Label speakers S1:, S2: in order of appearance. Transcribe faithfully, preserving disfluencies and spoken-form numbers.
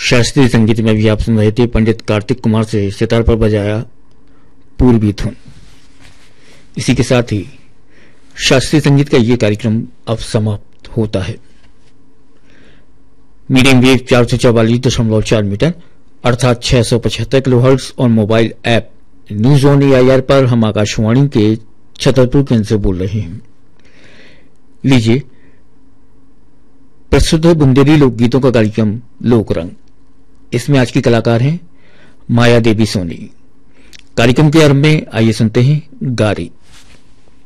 S1: शास्त्रीय संगीत में भी आप सुन रहे थे पंडित कार्तिक कुमार से सितार पर बजाया पूर्वी धुन। इसी के साथ ही शास्त्रीय संगीत का ये कार्यक्रम अब समाप्त होता है। मीडियम वेव चार सौ चौवालीस दशमलव चार मीटर अर्थात छह सौ पचहत्तर किलोहर्ट्ज और mobile app news on AIR पर हम आकाशवाणी के छतरपुर केंद्र से बोल रहे हैं। लीजिए प्रस्तुत है बुंदेली लोकगीतों का कार्यक्रम लोक रंग। इसमें आज की कलाकार हैं माया देवी सोनी। कार्यक्रम के आरंभ में आइए सुनते हैं गारी।